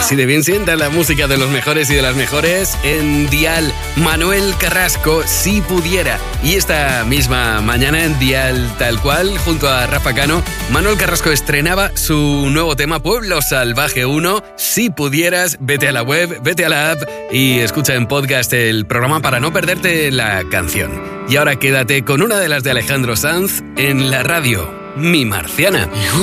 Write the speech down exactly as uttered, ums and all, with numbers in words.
Así de bien sienta la música de los mejores y de las mejores en Dial. Manuel Carrasco, Si Pudiera. Y esta misma mañana en Dial Tal Cual, junto a Rafa Cano, Manuel Carrasco estrenaba su nuevo tema Pueblo Salvaje uno. Si pudieras, vete a la web, vete a la app y escucha en podcast el programa para no perderte la canción. Y ahora quédate con una de las de Alejandro Sanz en la radio, Mi Marciana.